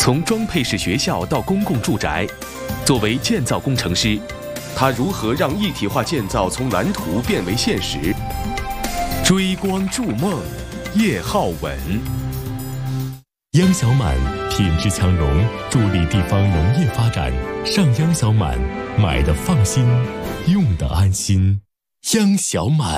从装配式学校到公共住宅，作为建造工程师，他如何让一体化建造从蓝图变为现实？追光筑梦，叶浩文。 央小满品质强农，助力地方农业发展。上央小满，买的放心，用的安心。央小满。